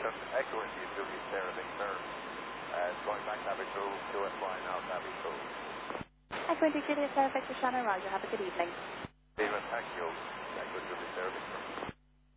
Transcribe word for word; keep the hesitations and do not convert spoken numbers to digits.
Houston, Echo India, Julius Sarah Victor. Uh, going back to Abbey two, Q S Y now to Abbey two. Echo India, Julius Sarah Victor, Shannon Roger. Have a good evening. Stephen, thank you. Echo Julius Sarah Victor.